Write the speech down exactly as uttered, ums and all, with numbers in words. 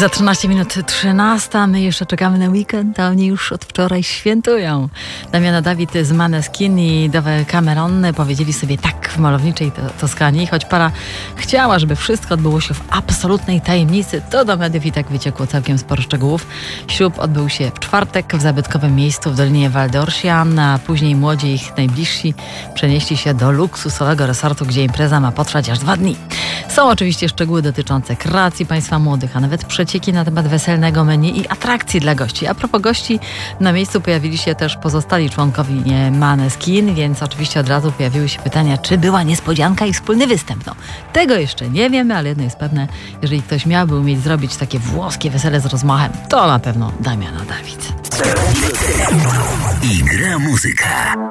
Za trzynaście minut trzynasta, my jeszcze czekamy na weekend, a oni już od wczoraj świętują. Damiana Dawid z Maneskin i Dove Cameron powiedzieli sobie tak w malowniczej Toskanii, choć para chciała, żeby wszystko odbyło się w absolutnej tajemnicy, to do mediów i tak wyciekło całkiem sporo szczegółów. Ślub odbył się w czwartek w zabytkowym miejscu w Dolinie Val d'Orcia, a później młodzi i ich najbliżsi przenieśli się do luksusowego resortu, gdzie impreza ma potrwać aż dwa dni. Są oczywiście szczegóły dotyczące kreacji państwa młodych, a nawet przecieki na temat weselnego menu i atrakcji dla gości. A propos gości, na miejscu pojawili się też pozostali członkowie Maneskin, więc oczywiście od razu pojawiły się pytania, czy była niespodzianka i wspólny występ. No, tego jeszcze nie wiemy, ale jedno jest pewne, jeżeli ktoś miałby umieć zrobić takie włoskie wesele z rozmachem, to na pewno Damiana Dawid. I gra muzyka.